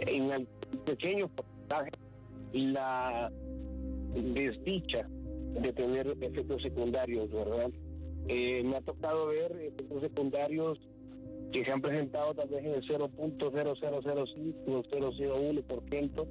en el pequeño porcentaje la desdicha de tener efectos secundarios, ¿verdad? Me ha tocado ver efectos secundarios que se han presentado tal vez en el 0.0005 o 0.01%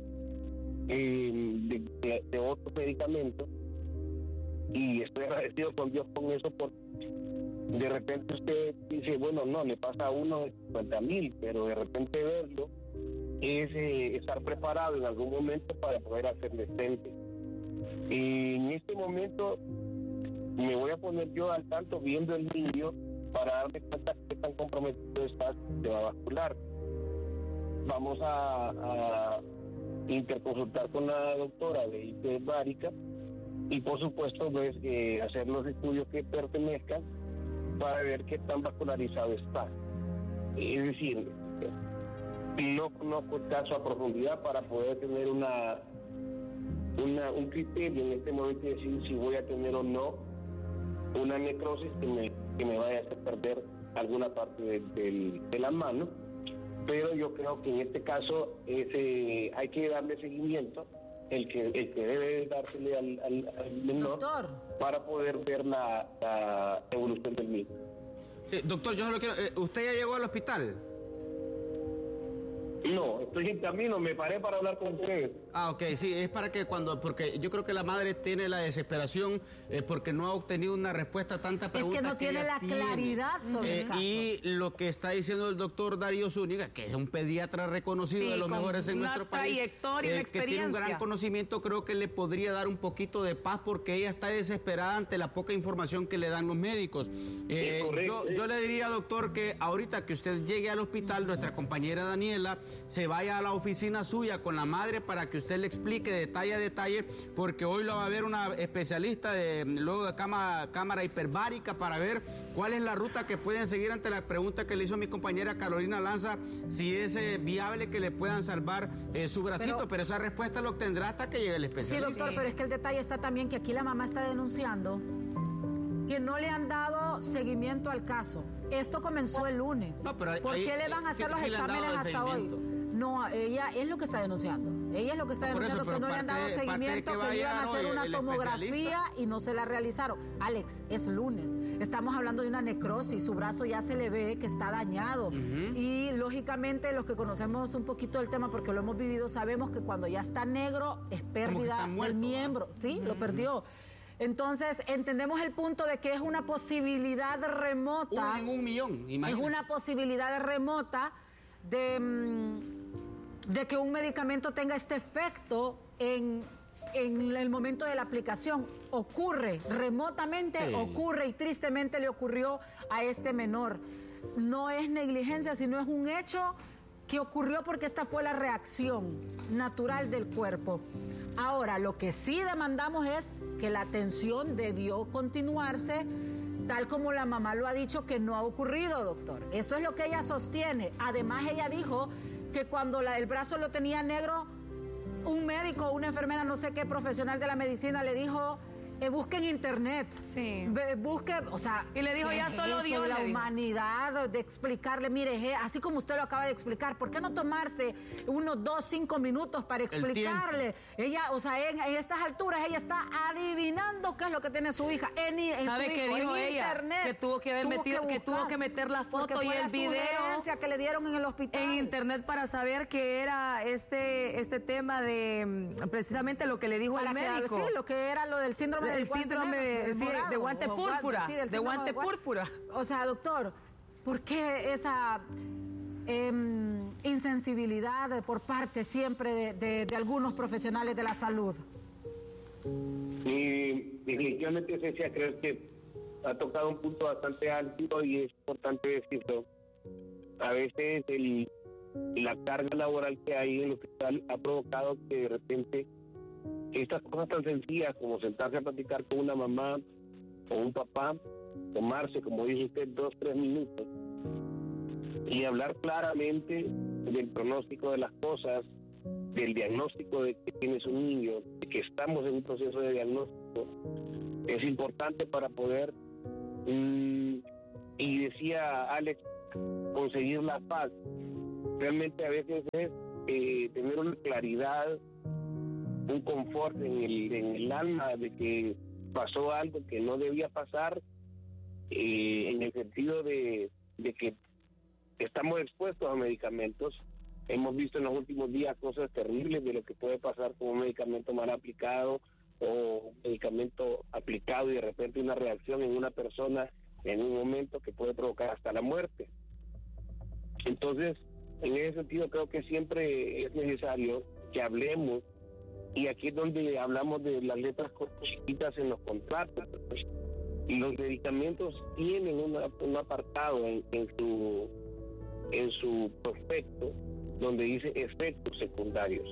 de otros medicamentos, y estoy agradecido con Dios con eso, porque de repente usted dice, bueno, no, le pasa a uno de 50,000, pero de repente verlo es estar preparado en algún momento para poder hacerle frente. Y en este momento me voy a poner yo al tanto viendo el niño para darme cuenta qué tan comprometido está el sistema vascular. Vamos a interconsultar con la doctora de hiperbárica y por supuesto pues, hacer los estudios que pertenezcan para ver qué tan vascularizado está. Es decir, no conozco el caso a profundidad para poder tener un criterio en este momento de decir si voy a tener o no una necrosis que me vaya a hacer perder alguna parte de la mano, pero yo creo que en este caso hay que darle seguimiento, el que debe dársele al menor, doctor, para poder ver la evolución del mismo. Sí, doctor, yo solo quiero... ¿usted ya llegó al hospital? No, estoy en camino, me paré para hablar con ustedes. Ok, sí, es para que porque yo creo que la madre tiene la desesperación porque no ha obtenido una respuesta a tantas preguntas. Es que no tiene la claridad sobre el caso. Y lo que está diciendo el doctor Darío Zúñiga, que es un pediatra reconocido, de los mejores en nuestro país, una trayectoria, una experiencia, que tiene un gran conocimiento, creo que le podría dar un poquito de paz, porque ella está desesperada ante la poca información que le dan los médicos. Yo le diría, doctor, que ahorita que usted llegue al hospital, nuestra compañera Daniela se vaya a la oficina suya con la madre para que usted le explique detalle a detalle, porque hoy lo va a ver una especialista luego de cámara hiperbárica para ver cuál es la ruta que pueden seguir ante la pregunta que le hizo mi compañera Carolina Lanza, si es viable que le puedan salvar su bracito, pero esa respuesta lo obtendrá hasta que llegue el especialista. Sí, doctor, pero es que el detalle está también que aquí la mamá está denunciando que no le han dado seguimiento al caso. Esto comenzó el lunes. No, pero ¿por qué le van a hacer los exámenes hasta hoy? No, ella es lo que está denunciando. Ella es lo que está denunciando, que no le han dado seguimiento, que le iban a hacer una tomografía y no se la realizaron. Alex, es lunes. Estamos hablando de una necrosis. Su brazo ya se le ve que está dañado. Y lógicamente los que conocemos un poquito del tema, porque lo hemos vivido, sabemos que cuando ya está negro es pérdida del miembro. Sí, lo perdió. Entonces, entendemos el punto de que es una posibilidad remota. En 1 millón, imagínate. Es una posibilidad remota de que un medicamento tenga este efecto en el momento de la aplicación. Ocurre, remotamente ocurre, y tristemente le ocurrió a este menor. No es negligencia, sino es un hecho que ocurrió porque esta fue la reacción natural del cuerpo. Ahora, lo que sí demandamos es que la atención debió continuarse, tal como la mamá lo ha dicho, que no ha ocurrido, doctor. Eso es lo que ella sostiene. Además, ella dijo que cuando el brazo lo tenía negro, un médico o una enfermera, no sé qué profesional de la medicina, le dijo, busque en internet. Sí. Busque, o sea... Y le dijo, ya solo Dios. La humanidad de explicarle, mire, así como usted lo acaba de explicar, ¿por qué no tomarse unos 2, 5 minutos para explicarle? Ella, o sea, en estas alturas, ella está adivinando qué es lo que tiene su hija ¿Sabe qué dijo ella? Internet. Que tuvo que meter la foto y el video que le dieron en el hospital. En internet para saber que era este tema de precisamente lo que le dijo el médico. Sí, lo que era lo del síndrome de guante púrpura. Sí, de guante púrpura. O sea, doctor, ¿por qué esa insensibilidad por parte siempre de algunos profesionales de la salud? Y definitivamente, Cecilia, creo que ha tocado un punto bastante alto y es importante decirlo. A veces la carga laboral que hay en el hospital ha provocado que de repente estas cosas tan sencillas como sentarse a platicar con una mamá o un papá, tomarse, como dice usted, 2, 3 minutos y hablar claramente del pronóstico de las cosas, del diagnóstico de que tiene su niño, de que estamos en un proceso de diagnóstico, es importante para poder, y decía Alex, conseguir la paz. Realmente a veces es tener una claridad, un confort en el alma de que pasó algo que no debía pasar, en el sentido de que estamos expuestos a medicamentos. Hemos visto en los últimos días cosas terribles de lo que puede pasar con un medicamento mal aplicado o un medicamento aplicado y de repente una reacción en una persona en un momento que puede provocar hasta la muerte. Entonces, en ese sentido creo que siempre es necesario que hablemos, y aquí es donde hablamos de las letras chiquitas en los contratos. Y los medicamentos tienen un apartado en su prospecto donde dice efectos secundarios.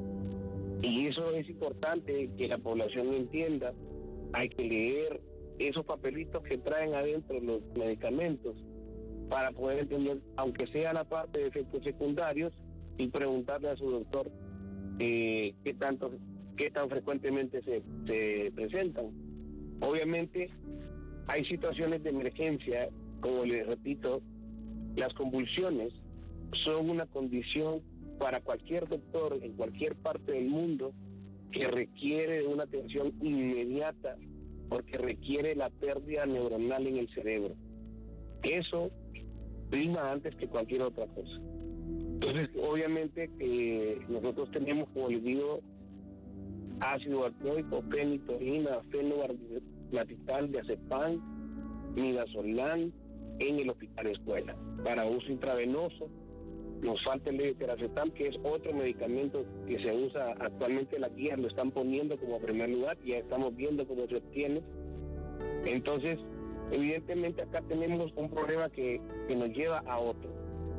Y eso es importante que la población entienda. Hay que leer esos papelitos que traen adentro los medicamentos para poder entender, aunque sea la parte de efectos secundarios, y preguntarle a su doctor qué tan frecuentemente se presentan. Obviamente hay situaciones de emergencia, como les repito, las convulsiones son una condición para cualquier doctor en cualquier parte del mundo que requiere de una atención inmediata, porque requiere la pérdida neuronal en el cerebro. Eso prima antes que cualquier otra cosa. Entonces, obviamente, nosotros tenemos, como les digo, ácido valproico, fenitorina, fenobarbital, diazepam, midazolam en el hospital escuela. Para uso intravenoso, nos falta el levetiracetam, que es otro medicamento que se usa actualmente. Las guías lo están poniendo como primer lugar, y ya estamos viendo cómo se obtiene. Entonces, evidentemente acá tenemos un problema que nos lleva a otro.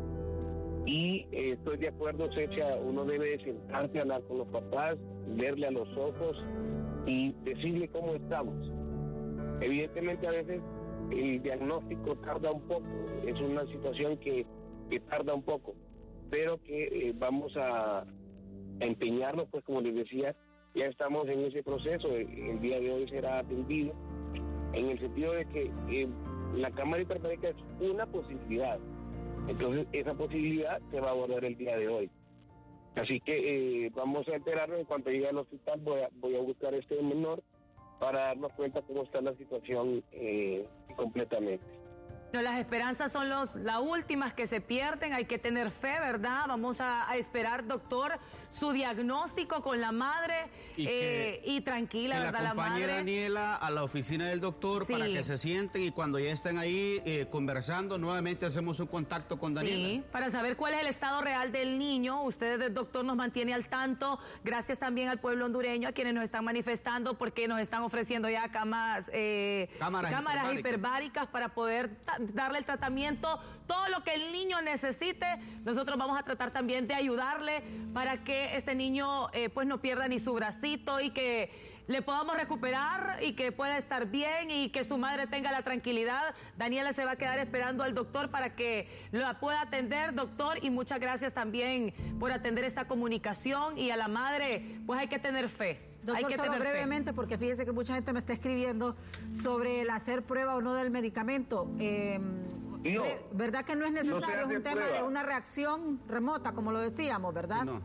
Y estoy de acuerdo, Secha, uno debe sentarse a hablar con los papás, verle a los ojos y decirle cómo estamos. Evidentemente a veces el diagnóstico tarda un poco, es una situación que tarda un poco, pero que vamos a empeñarnos, pues como les decía, ya estamos en ese proceso. El día de hoy será atendido, en el sentido de que la cámara hiperbárica es una posibilidad. Entonces esa posibilidad se va a abordar el día de hoy. Así que vamos a enterarnos. En cuanto llegue al hospital voy a buscar este menor para darnos cuenta cómo está la situación completamente. No, las esperanzas son las últimas que se pierden, hay que tener fe, ¿verdad? Vamos a esperar, doctor, su diagnóstico con la madre y tranquila, que ¿verdad? La acompañe Daniela a la oficina del doctor, sí, para que se sienten, y cuando ya estén ahí conversando, nuevamente hacemos un contacto con Daniela. Sí, para saber cuál es el estado real del niño. Usted, el doctor, nos mantiene al tanto. Gracias también al pueblo hondureño, a quienes nos están manifestando, porque nos están ofreciendo ya cámaras hiperbáricas para poder darle el tratamiento, todo lo que el niño necesite. Nosotros vamos a tratar también de ayudarle para que este niño pues no pierda ni su bracito, y que le podamos recuperar y que pueda estar bien y que su madre tenga la tranquilidad. Daniela se va a quedar esperando al doctor para que la pueda atender, doctor, y muchas gracias también por atender esta comunicación. Y a la madre, pues hay que tener fe. Doctor, solo brevemente, porque fíjese que mucha gente me está escribiendo sobre el hacer prueba o no del medicamento. No, ¿verdad que no es necesario? No, es un tema de una reacción remota, como lo decíamos, ¿verdad? No.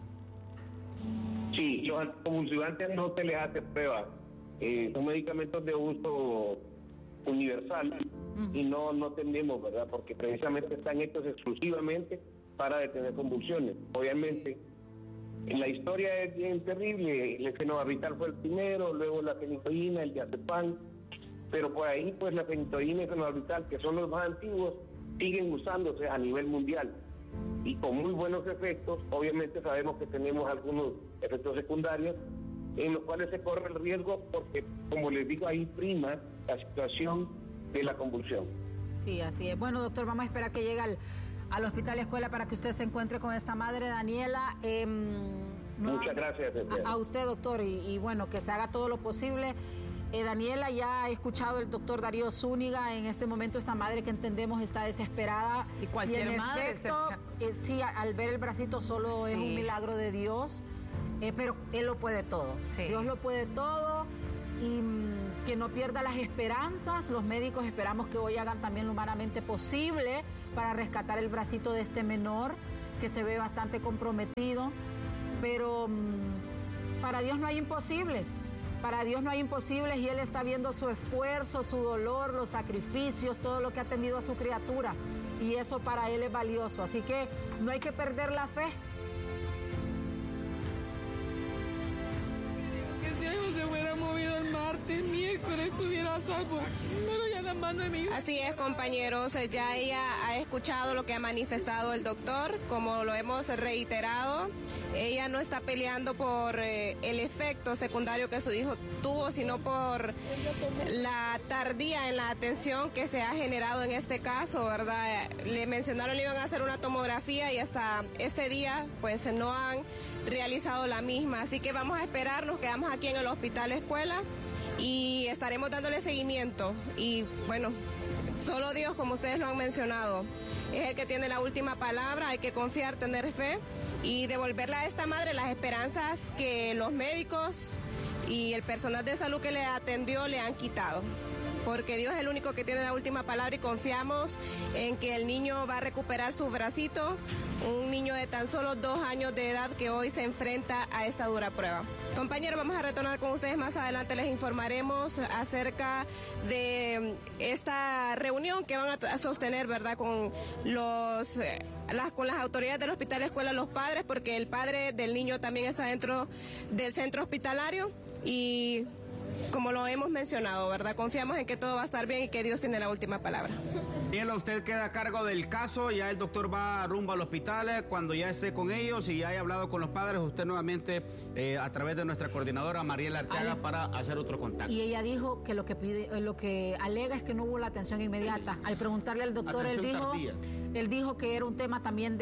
Sí, los anticonvulsivantes no se les hace prueba. Son medicamentos de uso universal, y no tenemos, ¿verdad? Porque precisamente están hechos exclusivamente para detener convulsiones. Obviamente, en la historia es bien terrible. El fenobarbital fue el primero, luego la fenitorina, el diazepam, pero por ahí pues la fenitorina y el fenobarbital, que son los más antiguos, siguen usándose a nivel mundial y con muy buenos efectos. Obviamente sabemos que tenemos algunos efectos secundarios en los cuales se corre el riesgo, porque, como les digo, ahí prima la situación de la convulsión. Sí, así es. Bueno, doctor, vamos a esperar que llegue al hospital escuela para que usted se encuentre con esta madre, Daniela. Muchas gracias. A usted, doctor, y bueno, que se haga todo lo posible. Daniela, ya he escuchado el doctor Darío Zúñiga. En este momento esta madre, que entendemos está desesperada. Y cualquier madre. Efecto, sí, al ver el bracito solo es un milagro de Dios, pero Él lo puede todo. Sí. Dios lo puede todo, y que no pierda las esperanzas. Los médicos esperamos que hoy hagan también lo humanamente posible para rescatar el bracito de este menor. que se ve bastante comprometido, pero para Dios no hay imposibles. Para Dios no hay imposibles y Él está viendo su esfuerzo, su dolor, los sacrificios, todo lo que ha tenido a su criatura. Y eso para Él es valioso. Así que no hay que perder la fe. Que si algo se hubiera movido el martes, miércoles, estuviera a salvo. Pero ya la mano de mi hija. Así es, compañeros. Ya ella ha escuchado lo que ha manifestado el doctor, como lo hemos reiterado. Ella no está peleando por el efecto secundario que su hijo tuvo, sino por la tardía en la atención que se ha generado en este caso, ¿verdad? Le mencionaron que le iban a hacer una tomografía y hasta este día pues no han realizado la misma. Así que vamos a esperar, nos quedamos aquí en el Hospital Escuela y estaremos dándole seguimiento. Y bueno, solo Dios, como ustedes lo han mencionado, es el que tiene la última palabra. Hay que confiar, tener fe y devolverle a esta madre las esperanzas que los médicos y el personal de salud que le atendió le han quitado. Porque Dios es el único que tiene la última palabra y confiamos en que el niño va a recuperar su bracito, un niño de tan solo 2 años de edad que hoy se enfrenta a esta dura prueba. Compañeros, vamos a retornar con ustedes más adelante, les informaremos acerca de esta reunión que van a sostener, ¿verdad?, con con las autoridades del Hospital Escuela, los padres, porque el padre del niño también está dentro del centro hospitalario y como lo hemos mencionado, ¿verdad? Confiamos en que todo va a estar bien y que Dios tiene la última palabra. Daniela, usted queda a cargo del caso, ya el doctor va rumbo al hospital, cuando ya esté con ellos y ya haya hablado con los padres, usted nuevamente a través de nuestra coordinadora Mariela Arteaga, Alex, para hacer otro contacto. Y ella dijo que lo que alega es que no hubo la atención inmediata. Al preguntarle al doctor, él dijo que era un tema también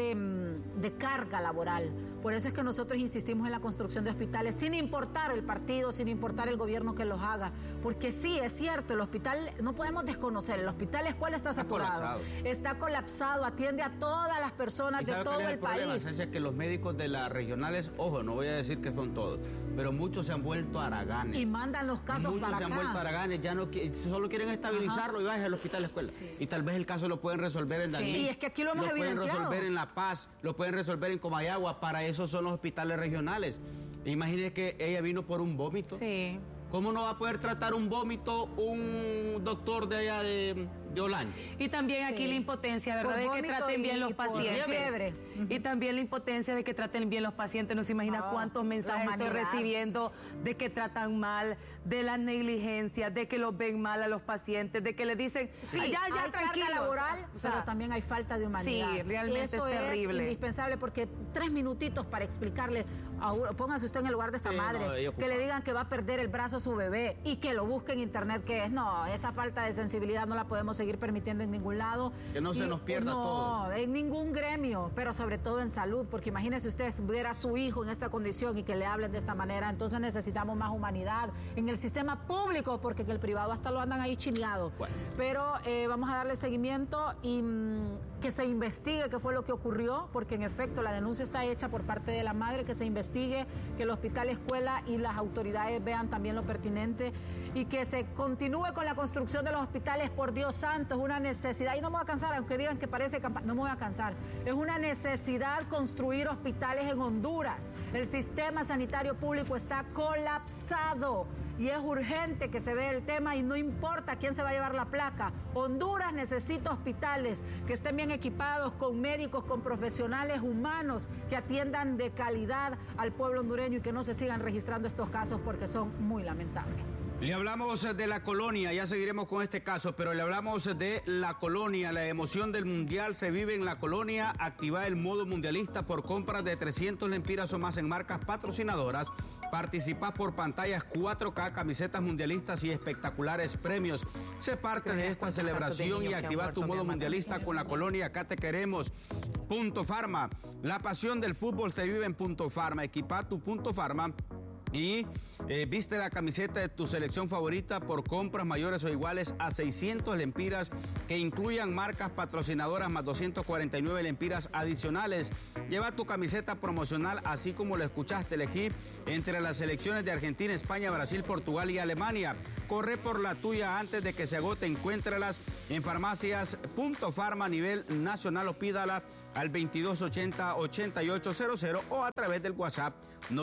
de carga laboral. Por eso es que nosotros insistimos en la construcción de hospitales, sin importar el partido, sin importar el gobierno que los haga. Porque sí, es cierto, el hospital, no podemos desconocer, el Hospital Escuela está saturado, está colapsado, atiende a todas las personas de todo el país. Es que los médicos de las regionales, ojo, no voy a decir que son todos, pero muchos se han vuelto haraganes. Y mandan los casos para acá. Muchos se han vuelto haraganes, ya no solo quieren estabilizarlo. Ajá. Y vayan al Hospital Escuela. Sí. Y tal vez el caso lo pueden resolver en Dalí. Y es que aquí lo hemos evidenciado. Lo pueden resolver en La Paz, lo pueden resolver en Comayagua, para eso son los hospitales regionales. Imagínese que ella vino por un vómito. Sí. ¿Cómo no va a poder tratar un vómito un doctor de allá de Olancho? Y también aquí la impotencia, ¿verdad? De que traten bien los pacientes. Fiebre. Y también la impotencia de que traten bien los pacientes. No se imagina cuántos mensajes estoy recibiendo de que tratan mal, de la negligencia, de que los ven mal a los pacientes, de que les dicen, ya, tranquilo. Hay carga laboral, pero también hay falta de humanidad. Sí, realmente eso es terrible. Es indispensable, porque 3 minutitos para explicarle, póngase usted en el lugar de esta madre, que le digan que va a perder el brazo a su bebé y que lo busque en internet, que es, no, esa falta de sensibilidad no la podemos seguir permitiendo en ningún lado. Que no se nos pierda todo. No, en ningún gremio, pero sobre todo en salud, porque imagínese usted ver a su hijo en esta condición y que le hablen de esta manera. Entonces necesitamos más humanidad en el sistema público, porque en el privado hasta lo andan ahí chineado. Bueno. Pero vamos a darle seguimiento y que se investigue qué fue lo que ocurrió, porque en efecto la denuncia está hecha por parte de la madre, que se investigue, que el Hospital Escuela y las autoridades vean también lo pertinente y que se continúe con la construcción de los hospitales. Por Dios santo, es una necesidad, y no me voy a cansar, aunque digan que parece campaña, no me voy a cansar, es una necesidad construir hospitales en Honduras. El sistema sanitario público está colapsado y es urgente que se vea el tema, y no importa quién se va a llevar la placa. Honduras necesita hospitales que estén bien equipados, con médicos, con profesionales humanos que atiendan de calidad al pueblo hondureño y que no se sigan registrando estos casos porque son muy lamentables. Le hablamos de la colonia, ya seguiremos con este caso, pero le hablamos de la colonia. La emoción del mundial se vive en la colonia. Activa el modo mundialista por compras de 300 lempiras o más en marcas patrocinadoras. Participás por pantallas 4K, camisetas mundialistas y espectaculares premios. Sé parte de esta celebración y activa tu modo mundialista con la colonia. Acá te queremos. Punto Farma. La pasión del fútbol se vive en Punto Farma. Equipa tu Punto Farma y viste la camiseta de tu selección favorita por compras mayores o iguales a 600 lempiras que incluyan marcas patrocinadoras más 249 lempiras adicionales. Lleva tu camiseta promocional así como lo escuchaste, elegí entre las selecciones de Argentina, España, Brasil, Portugal y Alemania. Corre por la tuya antes de que se agote. Encuéntralas en farmacias Punto Farma a nivel nacional o pídala al 2280-8800 o a través del WhatsApp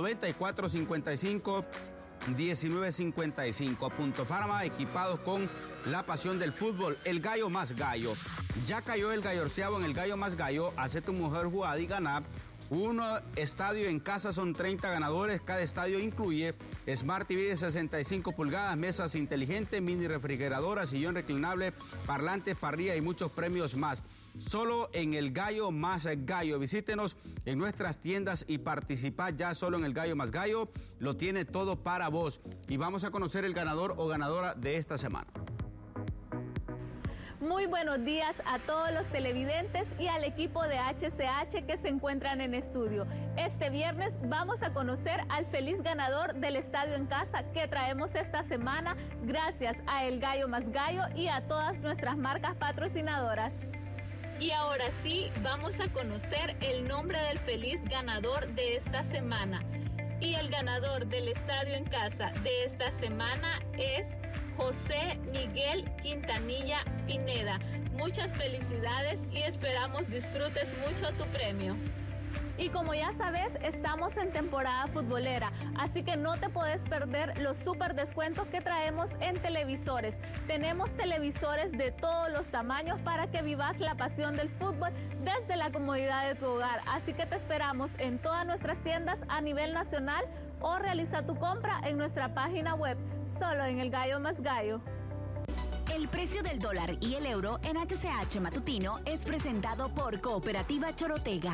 9455-1955. Punto Pharma, equipados con la pasión del fútbol, el gallo más gallo. Ya cayó el gallo en el gallo más gallo. Hace tu mujer jugada y ganar. Un estadio en casa, son 30 ganadores. Cada estadio incluye Smart TV de 65 pulgadas, mesas inteligentes, mini refrigeradora, sillón reclinable, parlantes, parrilla y muchos premios más. Solo en el gallo más gallo. Visítenos en nuestras tiendas y participad ya solo en el gallo más gallo. Lo tiene todo para vos. Y vamos a conocer el ganador o ganadora de esta semana. Muy buenos días a todos los televidentes y al equipo de HCH que se encuentran en estudio. Este viernes vamos a conocer al feliz ganador del estadio en casa que traemos esta semana gracias a El Gallo Más Gallo y a todas nuestras marcas patrocinadoras. Y ahora sí, vamos a conocer el nombre del feliz ganador de esta semana. Y el ganador del estadio en casa de esta semana es José Miguel Quintanilla Pineda. Muchas felicidades y esperamos disfrutes mucho tu premio. Y como ya sabes, estamos en temporada futbolera, así que no te puedes perder los súper descuentos que traemos en televisores. Tenemos televisores de todos los tamaños para que vivas la pasión del fútbol desde la comodidad de tu hogar. Así que te esperamos en todas nuestras tiendas a nivel nacional o realiza tu compra en nuestra página web, solo en El Gallo Más Gallo. El precio del dólar y el euro en HCH Matutino es presentado por Cooperativa Chorotega.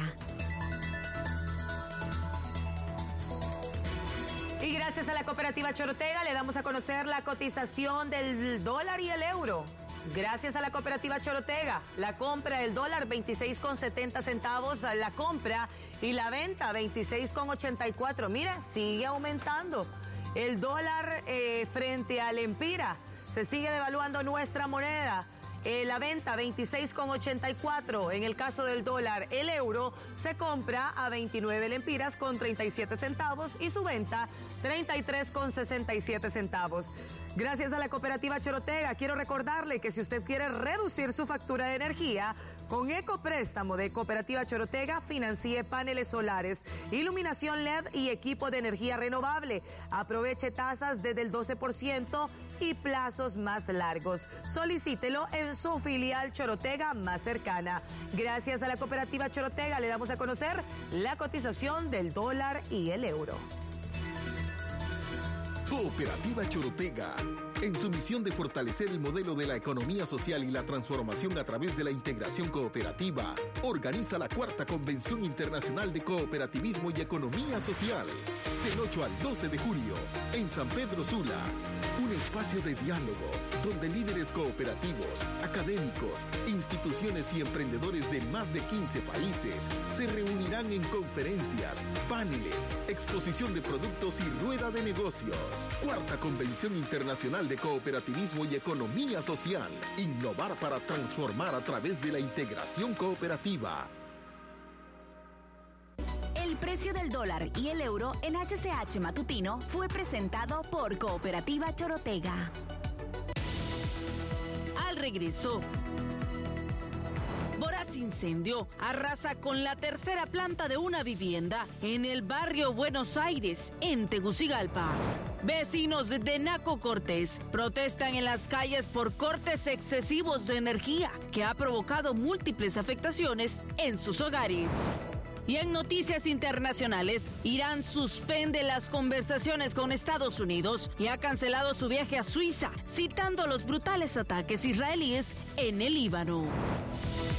Y gracias a la Cooperativa Chorotega le damos a conocer la cotización del dólar y el euro. Gracias a la Cooperativa Chorotega, la compra del dólar 26,70 centavos, la compra y la venta 26,84. Mira, sigue aumentando. El dólar frente al empira, se sigue devaluando nuestra moneda. La venta 26,84. En el caso del dólar, el euro se compra a 29 lempiras con 37 centavos y su venta 33,67 centavos. Gracias a la Cooperativa Chorotega, quiero recordarle que si usted quiere reducir su factura de energía, con Ecopréstamo de Cooperativa Chorotega, financie paneles solares, iluminación LED y equipo de energía renovable. Aproveche tasas desde el 12% y plazos más largos. Solicítelo en su filial Chorotega más cercana. Gracias a la Cooperativa Chorotega le damos a conocer la cotización del dólar y el euro. Cooperativa Chorotega, en su misión de fortalecer el modelo de la economía social y la transformación a través de la integración cooperativa, organiza la 4ª Convención Internacional de Cooperativismo y Economía Social, del 8 al 12 de julio, en San Pedro Sula. Un espacio de diálogo donde líderes cooperativos, académicos, instituciones y emprendedores de más de 15 países se reunirán en conferencias, paneles, exposición de productos y rueda de negocios. 4ª Convención Internacional de Cooperativismo y Economía Social. Innovar para transformar a través de la integración cooperativa. El precio del dólar y el euro en HCH Matutino fue presentado por Cooperativa Chorotega. Al regreso, voraz incendio arrasa con la 3ª planta de una vivienda en el barrio Buenos Aires, en Tegucigalpa. Vecinos de Naco Cortés protestan en las calles por cortes excesivos de energía que ha provocado múltiples afectaciones en sus hogares. Y en noticias internacionales, Irán suspende las conversaciones con Estados Unidos y ha cancelado su viaje a Suiza, citando los brutales ataques israelíes en el Líbano.